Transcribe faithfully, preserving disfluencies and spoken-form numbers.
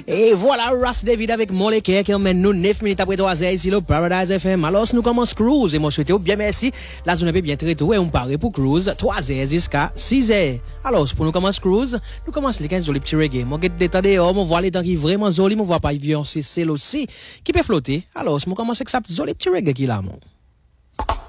Et voilà, Ras David avec Moléke qui emmène nous neuf minutes après trois heures ici, le Paradise F M. Alors, nous commençons Cruise et moi souhaite bien merci. La journée est bien très tôt et on part pour Cruise trois heures jusqu'à six heures. Alors, pour nous commencer Cruise, nous commençons les quinze jolis petits reggae. Moi, je vais dehors, on voit les temps qui vraiment jolis, on voit pas vieux, c'est aussi qui peut flotter. Alors, si on commence avec ça, joli petit reggae qui là, mon.